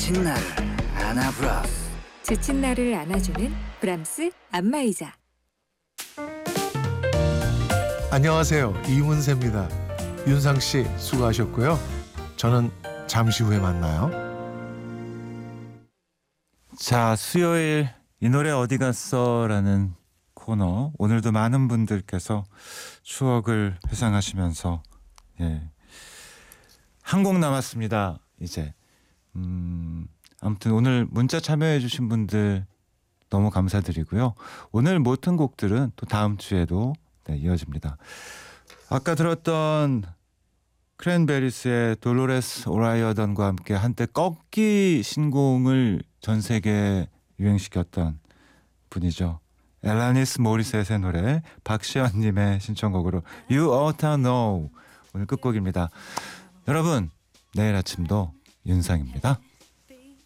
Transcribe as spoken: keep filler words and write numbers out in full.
지친 나를 안아브라스. 지친 나를 안아주는 브람스 안마의자. 안녕하세요. 이문세입니다. 윤상 씨 수고하셨고요. 저는 잠시 후에 만나요. 자, 수요일 이 노래 어디 갔어? 라는 코너. 오늘도 많은 분들께서 추억을 회상하시면서 예. 한 곡 남았습니다. 이제 음, 아무튼 오늘 문자 참여해 주신 분들 너무 감사드리고요. 오늘 모든 곡들은 또 다음 주에도 네, 이어집니다. 아까 들었던 크랜베리스의 돌로레스 오라이어던과 함께 한때 꺾기 신곡을 전 세계에 유행시켰던 분이죠. 엘라니스 모리셋의 노래, 박시연님의 신청곡으로 You Ought to Know 오늘 끝곡입니다. 여러분, 내일 아침도 윤상입니다.